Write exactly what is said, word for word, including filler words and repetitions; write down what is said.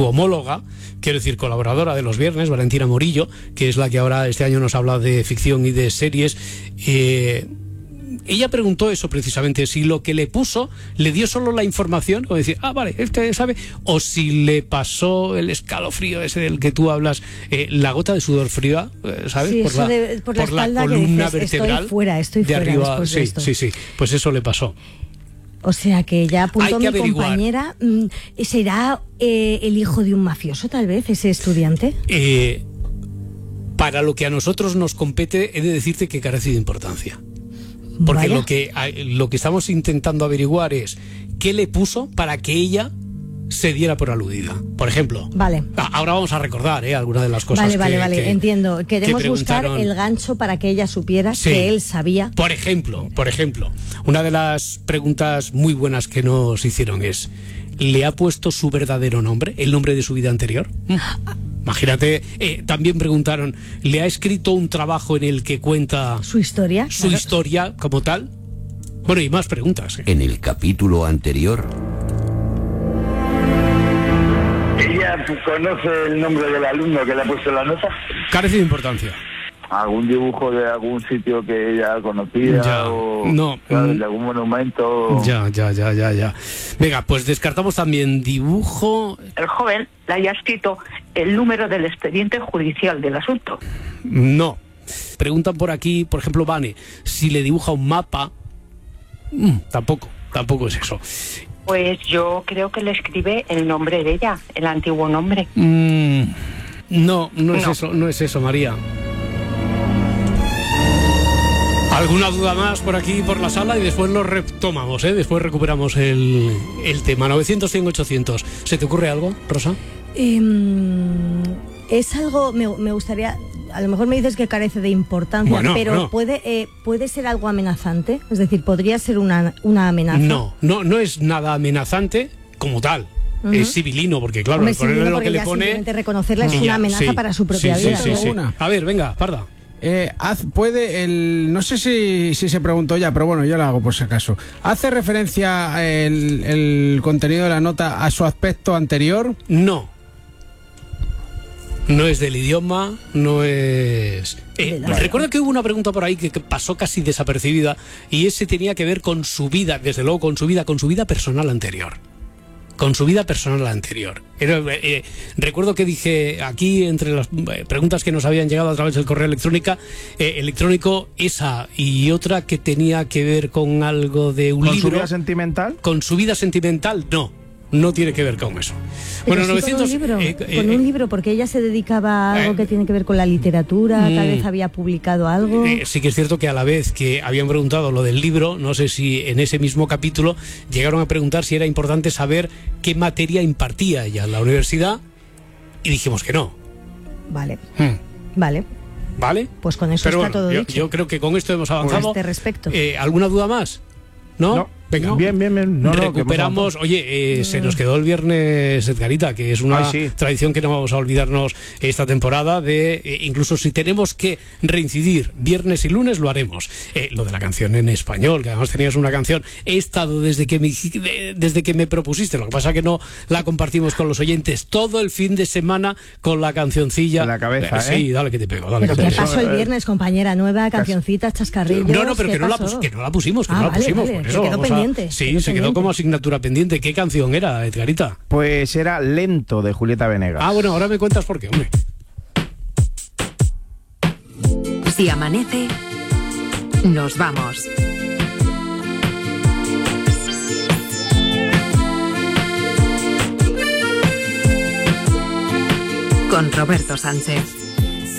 homóloga, quiero decir, colaboradora de Los Viernes, Valentina Morillo, que es la que ahora este año nos habla de ficción y de series, eh, ella preguntó eso precisamente, si lo que le puso le dio solo la información, o decir, ah, vale, este sabe, o si le pasó el escalofrío ese del que tú hablas, eh, la gota de sudor fría, eh, ¿sabes? Sí, por, eso la, de, por la por la espalda columna que dices, vertebral. Estoy fuera, estoy de fuera arriba, después de sí, esto. sí, sí, pues eso le pasó. O sea que ya apuntó mi averiguar. compañera. ¿Será eh, el hijo de un mafioso, tal vez, ese estudiante? Eh, para lo que a nosotros nos compete, he de decirte que carece de importancia. Porque lo que, lo que estamos intentando averiguar es qué le puso para que ella se diera por aludida. Por ejemplo, vale. ahora vamos a recordar ¿eh? algunas de las cosas vale, que... Vale, vale, vale, entiendo. Queremos que buscar el gancho para que ella supiera sí. que él sabía. Por ejemplo, por ejemplo, una de las preguntas muy buenas que nos hicieron es, ¿le ha puesto su verdadero nombre, el nombre de su vida anterior? Mm. Imagínate, eh, también preguntaron, ¿le ha escrito un trabajo en el que cuenta su historia? Su claro. historia como tal. Bueno, y más preguntas. ¿eh? En el capítulo anterior... ¿Ella conoce el nombre del alumno que le ha puesto la nota? Carece de importancia. ¿Algún dibujo de algún sitio que ella conocía? Ya, o no. ¿sabes? De algún monumento. Ya, ya, ya, ya, ya. Venga, pues descartamos también dibujo. El joven le haya escrito el número del expediente judicial del asunto. No. Preguntan por aquí, por ejemplo, Vane, si le dibuja un mapa. Mm, tampoco, tampoco es eso. Pues yo creo que le escribe el nombre de ella, el antiguo nombre. Mm, no, no es no. eso, no es eso, María. ¿Alguna duda más por aquí, por la sala? Y después lo retomamos, ¿eh? Después recuperamos el, el tema. novecientos, cien, ochocientos. ¿Se te ocurre algo, Rosa? Eh, es algo, me, me gustaría... A lo mejor me dices que carece de importancia, bueno, pero bueno. puede eh, puede ser algo amenazante. Es decir, podría ser una, una amenaza. No, no, no es nada amenazante como tal. Uh-huh. Es civilino, porque claro, Hombre, al ponerle lo que le pone... Simplemente reconocerla es ya, una amenaza sí, para su propia sí, vida. Sí, sí, sí. A ver, venga, Parda. Eh, haz, puede el no sé si, si se preguntó ya, pero bueno, yo lo hago por si acaso. ¿Hace referencia el, el contenido de la nota a su aspecto anterior? No. No es del idioma, no es... Eh, recuerdo que hubo una pregunta por ahí que, que pasó casi desapercibida y ese tenía que ver con su vida, desde luego con su vida, con su vida personal anterior. Con su vida personal anterior. Era, eh, recuerdo que dije aquí, entre las eh, preguntas que nos habían llegado a través del correo electrónica, eh, electrónico, esa y otra que tenía que ver con algo de un ¿Con libro. su vida sentimental? Con su vida sentimental, no. No tiene que ver con eso. Pero bueno, sí novecientos... Con un libro, eh, eh, con un libro, porque ella se dedicaba a algo eh, que tiene que ver con la literatura, mm, tal vez había publicado algo. Eh, sí que es cierto que a la vez que habían preguntado lo del libro, no sé si en ese mismo capítulo llegaron a preguntar si era importante saber qué materia impartía ella en la universidad y dijimos que no. Vale, Hmm. vale. ¿Vale? Pues con eso Pero está bueno, todo yo, dicho. yo creo que con esto hemos avanzado. A este respecto. Eh, ¿Alguna duda más? ¿No? No. Venga, bien, bien, bien. No, recuperamos. No, oye, eh, se nos quedó el viernes, Edgarita, que es una Ay, sí. tradición que no vamos a olvidarnos esta temporada. De eh, incluso si tenemos que reincidir viernes y lunes, lo haremos. Eh, lo de la canción en español, que además tenías una canción. He estado desde que me, de, desde que me propusiste. Lo que pasa que no la compartimos con los oyentes todo el fin de semana con la cancioncilla en la cabeza. ¿eh? Sí, dale que te pego. Dale ¿Pero que te qué pego. pasó el viernes, compañera? Nueva, cancioncitas, chascarrillos. No, no, pero que no, la, pasó? que no la pusimos, que ah, no la vale, pusimos. Vale. Por eso, se quedó pendiente. A, sí, quedó se pendiente. quedó como asignatura pendiente. ¿Qué canción era, Edgarita? Pues era Lento, de Julieta Venegas. Ah, bueno, ahora me cuentas por qué, hombre. Si amanece, nos vamos. Con Roberto Sánchez.